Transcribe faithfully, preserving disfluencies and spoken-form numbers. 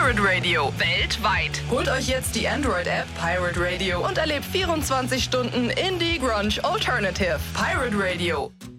Pirate Radio. Weltweit. Holt euch jetzt die Android-App Pirate Radio und erlebt vierundzwanzig Stunden Indie Grunge Alternative. Pirate Radio.